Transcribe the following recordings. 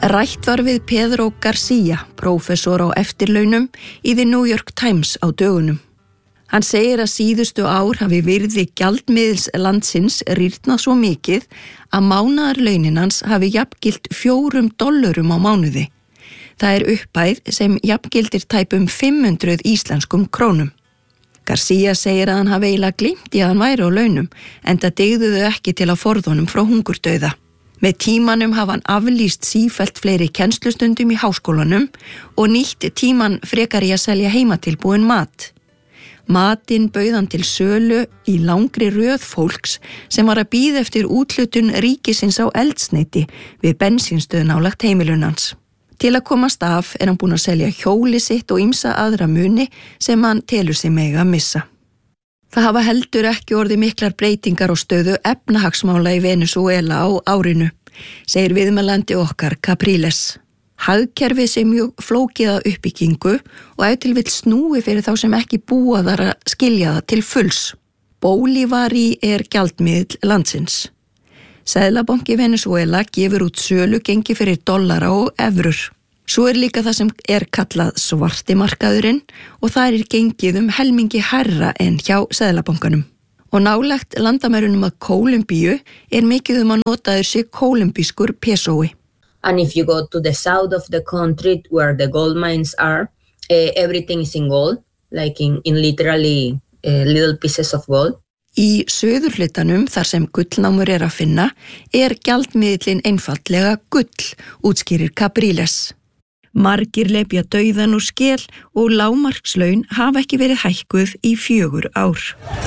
Rætt var við Pedro García, prófessor á eftirlaunum í The New York Times á dögunum. Hann segir að síðustu ár hafi virði gjaldmiðils landsins rýrnað svo mikið að mánaðarlaunin hans hafi jafngilt $4 á mánuði. Það upphæð sem jafngildir tæpum 500 íslenskum krónum. García segir að hann hafi eiginlega gleymt í að hann væri á launum, enda dygðu þau ekki til að forða honum frá hungurdauða. Með tímanum hafa hann aflýst sífellt fleiri kennslustundum í háskólanum og nýtt tíman frekar í að selja heimatilbúinn mat. Matinn bauð hann til sölu í langri röð fólks sem var að bíða eftir úthlutun ríkisins á eldsneyti við bensínstöð nálægt heimilinu hans. Til að komast af hann búinn að selja hjóli sitt og ýmsa aðra muni sem hann telur sig mega að missa. Það hafa heldur ekki orðið miklar breytingar á stöðu efnahagsmála í Venezuela á árinu, segir viðmælandi okkar Capriles. Hagkerfið sé mjög flókið að uppbyggingu og ef til vill snúi fyrir þá sem ekki búa þar að skilja það til fulls. Bolívari gjaldmiðill landsins. Seðlabanki Venezuela gefur út sölugengi fyrir dollara og evrur. Svo líka það sem kallað svarti markaðurinn og það gengið helmingi hærra en hjá Seðlabankanum. Og nálægt landamærunum að Kólumbíu mikið að notaður sé kólumbískur pesói. And if you go to the south of the country where the gold mines are, everything is in gold, like in literally little pieces of gold. Í suðurhlutanum þar sem gullnámur að finna gjaldmiðillinn einfaldlega gull, útskýrir Capriles. Margir lepja dauðan úr skel og lágmarkslaun hafa ekki verið hækkuð í 4 ár.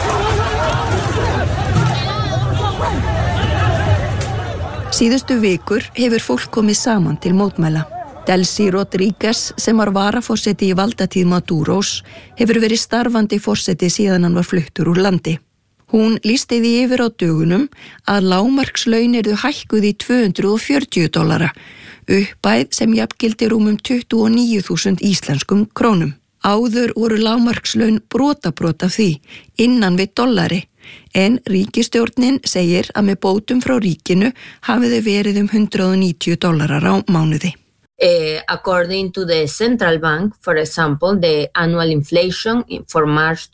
Síðustu vikur hefur fólk komið saman til mótmæla. Delcy Rodríguez, sem var varaforseti í valdatíð Maduros, hefur verið starfandi forseti síðan hann var fluttur úr landi. Hún lýsti því yfir á dögunum að lágmarkslaun hækkuð í $240, upphæð sem jafngildi rúmum 29.000 íslenskum krónum. Áður voru lágmarkslaun brota af því innan við dollari, en ríkisstjórnin segir að með bótum frá ríkinu hafi þau verið $190 á mánuði. According to the central bank, for example, the annual inflation for March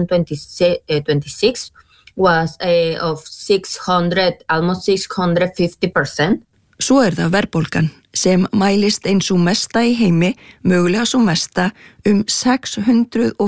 2026 was of almost 650%. Svo það verðbólgan sem mælist eins og mesta í heimi, mögulega svo mesta 650%.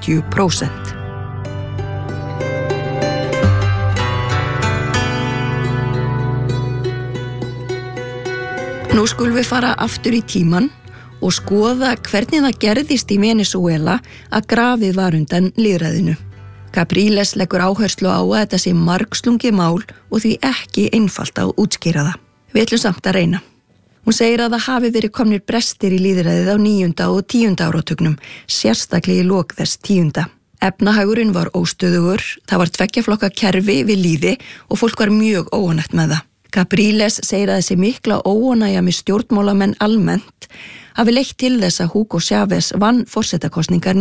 Nú skulum við fara aftur í tíman og skoða hvernig það gerðist í Venezuela að grafið var undan lýðræðinu. Capriles leggur áherslu á að þetta sé margslungið mál og því ekki einfalt að útskýra það. Við ætlum samt að reyna. Hún segir að það hafi verið komnir brestir í lýðræðið á 9. og 10. áratugnum, sérstaklega í lok þess 10. Efnahagurinn var óstöðugur, það var 2 flokka kerfi við lýði og fólk var mjög óánægt með það. Capriles segir að þessi mikla óánægja með stjórnmálamenn almennt hafi leitt til þess að Hugo Chávez vann forsetakosningar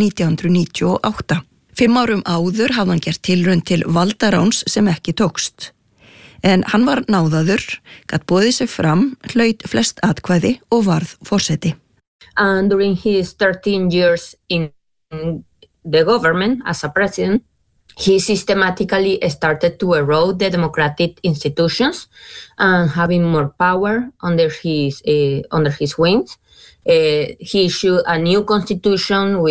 1998. 5 árum áður hafði hann gert tilraun til valdaráns sem ekki tókst. En hann var náðaður, gat boðið sig fram, hlaut flest atkvæði og varð forseti. And during his 13 years in the government as a president, he systematically started to erode the democratic institutions and having more power under his wings. He issued a new constitution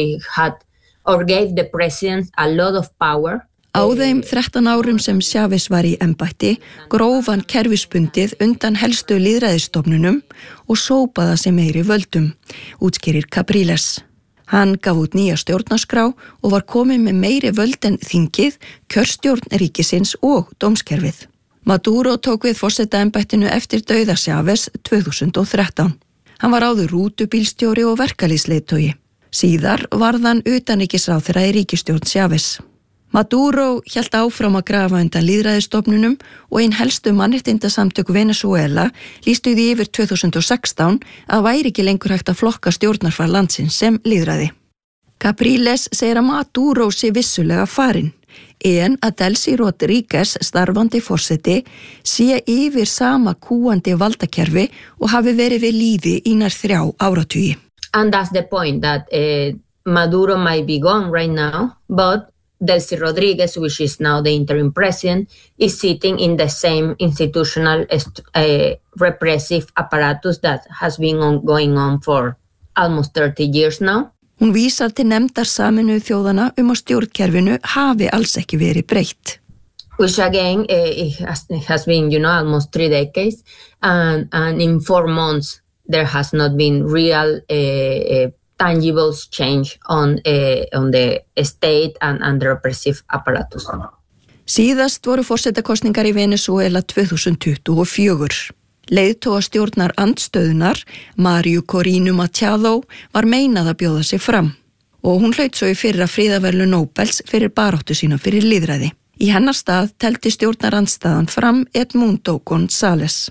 or gave the president a lot of power. Á þeim 13 árum sem Chávez var í embætti gróf hann kerfisbundið undan helstu lýðræðisstofnunum og sópaði sig meiri völdum, útskýrir Capriles. Hann gaf út nýja stjórnarskrá og var komið með meiri völd en þingið, kjörstjórn ríkisins og dómskerfið. Maduro tók við forsetaembættinu eftir dauða Chávez 2013. Hann var áður rútubílstjóri og verkalýðsleiðtogi. Síðar varð hann utanríkisráðherra í ríkisstjórn Chávez. Maduro hélt áfram að grafa undan lýðræðisstofnunum og ein helstu mannréttindasamtök Venezuela lýstu því yfir 2016 að væri ekki lengur hægt að flokka stjórnarfar landsins sem lýðræði. Capriles segir að Maduro sé vissulega farinn, en að Delcy Rodríguez, starfandi forseti, sé yfir sama kúgandi valdakerfi og hafi verið við lýði í nær 3 áratugi. And that's the point, that Maduro might be gone right now, but Delcy Rodríguez, which is now the interim president, is sitting in the same institutional repressive apparatus that has been going on for almost 30 years now. Hún vísar til nefndar Sameinuðu þjóðanna að stjórnkerfinu hafi alls ekki verið breytt. Which again, it has been, almost 3 decades, and in 4 months there has not been real tangible change on the state and the repressive apparatus. Síðast voru forsetakosningar í Venezuela 2024. Leiðtoga stjórnar andstöðunar, Mario Corina Machado, var meinað að bjóða sig fram og hún hlaut svo í fyrra friðarverðlaun Nóbels fyrir baráttu sína fyrir lýðræði. Í hennar stað teldi stjórnar andstæðan fram Edmundo González.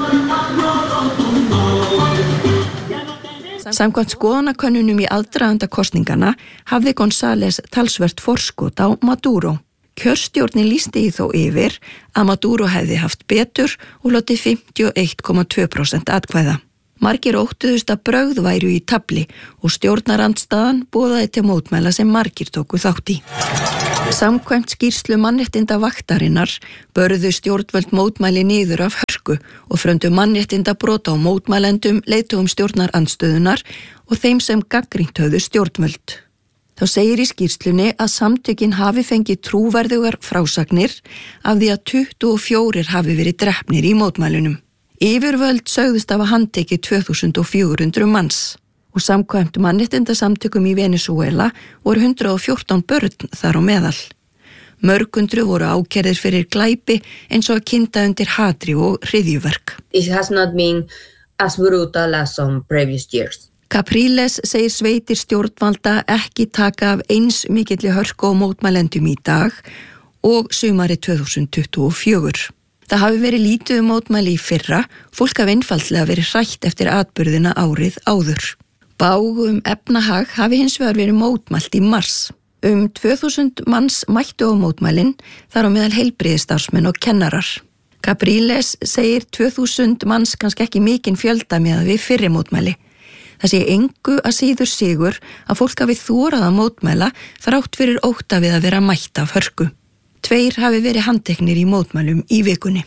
Samkvæmt skoðanakönnunum í aðdraganda kosningana hafði González talsvert forskot á Maduro. Kjörstjórnin lýsti í þó yfir að Maduro hefði haft betur og lotið 51,2% atkvæða. Margir óttuðust að brögð væru í tafli og stjórnarandstaðan boðaði til mótmæla sem margir tóku þátt í. Samkvæmt skýrslu mannréttindavaktarinnar börðu stjórnvöld mótmæli niður af hörku og fröndu mannréttindabrot á mótmælendum, leiðtogum stjórnarandstöðunar og þeim sem gagnrýnt höfðu stjórnvöld. Þá segir í skýrslunni að samtökin hafi fengið trúverðugar frásagnir af því að 24 hafi verið drepnir í mótmælunum. Yfirvöld sögðust af að handtekið 2400 manns og samkvæmt mannréttindasamtökum í Venezuela voru 114 börn þar á meðal. Mörgundru voru ákærðir fyrir glæpi eins og að kynda undir hatri og hryðjuverk. It has not been as brutal as some previous years. Capriles segir sveitir stjórnvalda ekki taka af eins mikilli hörku á mótmælendum í dag og sumarið 2024. Það hafi verið lítið mótmæli í fyrra, fólk hafi einfaldlega verið hrætt eftir atburðina árið áður. Bág efnahag hafi hins vegar verið mótmælt í mars. 2000 manns mættu á mótmælin, þar á meðal heilbrigðisstarfsmenn og kennarar. Capriles segir 2000 manns kannski ekki mikinn fjölda með við fyrri mótmæli. Það sé engu að síður sigur að fólk hafi þorað að mótmæla þrátt fyrir ótta við að vera mætt af hörku. 2 hafi verið handteknir í mótmælum í vikunni.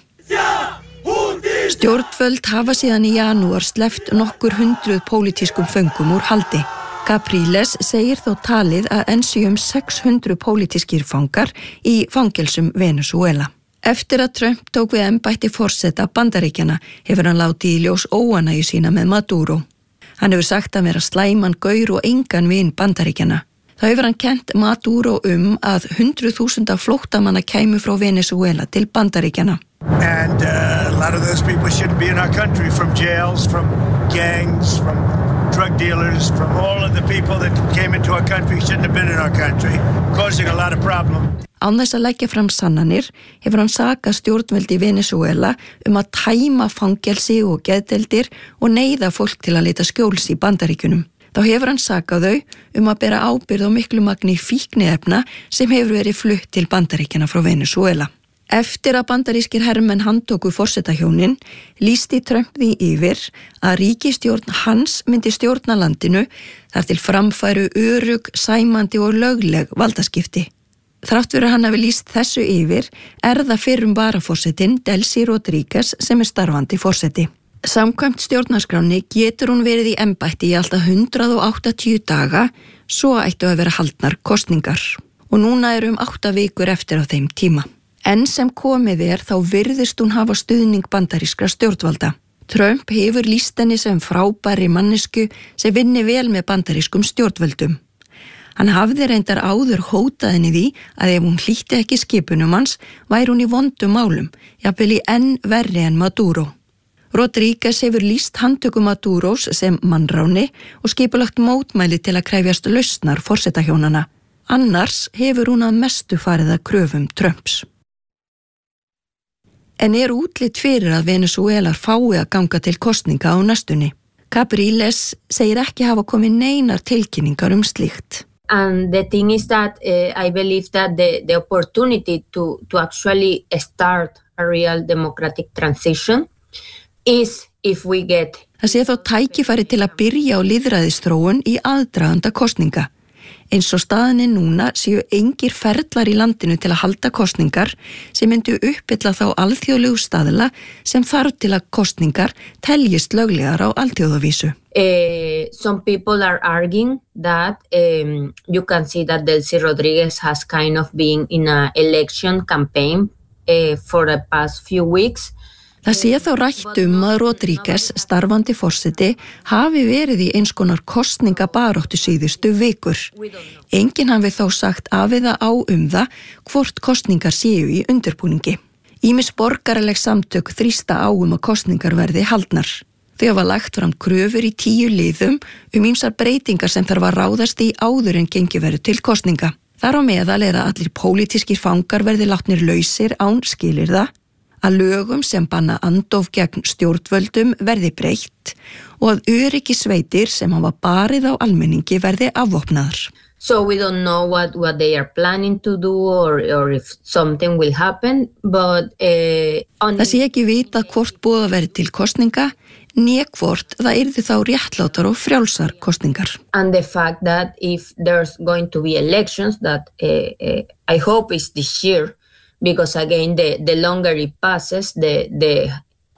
Stjórnvöld hafa síðan í janúar sleppt nokkur 100 pólitískum föngum úr haldi. Capriles segir þó talið að enn séu 600 pólitískir fangar í fangelsum Venezuela. Eftir að Trump tók við embætti forseta Bandaríkjanna hefur hann látið í ljós óánægju sína með Maduro. Hann hefur sagt að vera slæman gaur og engan vin Bandaríkjanna. Þá hefur hann kennt Maduro að 100.000 flóttamanna kæmu frá Venezuela til Bandaríkjanna. And a lot of those people shouldn't be in our country, from jails, from gangs, from drug dealers, from all of the people that came into our country shouldn't have been in our country, causing a lot of problems. Án þess að leggja fram sannanir hefur hann sakað stjórnvöld í Venezuela að tæma fangelsi og geðdeildir og neyða fólk til að leita skjóls í Bandaríkjunum. Þá hefur hann sakað þau að bera ábyrgð á miklu magni fíkniefna sem hefur verið flutt til Bandaríkjanna frá Venezuela. Eftir að bandarískir hermenn handtóku forsetahjónin lýsti Trump því yfir að ríkisstjórn hans myndi stjórna landinu þar til framfæru örugg, sæmandi og lögleg valdaskipti. Þrátt fyrir hann hafi lýst þessu yfir það fyrrum varaforsetinn Delcy Rodríguez sem starfandi forseti. Samkvæmt stjórnarskráni getur hún verið í embætti í alltaf 180 daga, svo ættu að vera haldnar kosningar. Og núna 8 vikur eftir á þeim tíma. Enn sem komið þá virðist hún hafa stuðning bandarískra stjórnvalda. Trump hefur lýst henni sem frábæri mannesku sem vinni vel með bandarískum stjórnvöldum. Hann hafði reyndar áður hótað henni því að ef hún hlýtti ekki skipunum hans væri hún í vondum málum, jafnvel í enn verri en Maduro. Rodríguez hefur lýst handtöku Maduros sem mannráni og skipulagt mótmæli til að krefjast lausnar forsetahjónana. Annars hefur hún að mestu farið að kröfum Trumps. En útlit fyrir að Venezuela fái að ganga til kosninga á næstunni? Capriles segir ekki hafa komið neinar tilkynningar slíkt. And the thing is that I believe that the opportunity to actually start a real democratic transition is if we get... Það sé þó tækifæri til að byrja á lýðræðisþróun í aðdraganda kosninga. Eins og staðan núna séu engir ferlar í landinu til að halda kosningar sem myndu uppfylla þá alþjóðlegu staðla sem þarf til að kosningar teljist löglegar á alþjóðavísu. Some people are arguing that you can see that Delcy Rodriguez has kind of been in an election campaign for the past few weeks. Það sé þá rætt að Rodríguez, starfandi forseti, hafi verið í eins konar kosningabaráttu síðustu vikur. Enginn hafi þó sagt af eða á það hvort kosningar séu í undirbúningi. Ýmis borgaraleg samtök þrýsta á að kosningar verði haldnar. Þau hafa lagt fram kröfur í 10 liðum ýmsar breytingar sem þarf að ráðast í áður en gengi verið til kosninga. Þar á meðal að allir pólitískir fangar verði látnir lausir án skilyrða, að lögum sem banna andof gegn stjórnvöldum verði breytt og að öryggissveitir sem hafa barið á almenningi verði afvopnaðar. So we don't know what they are planning to do or if something will happen, but... Það sé ekki vitað hvort búið að verði til kosninga, né hvort það yrði þá réttlátar og frjálsar kosningar. And the fact that if there's going to be elections, that I hope is this year, because again, the longer it passes, the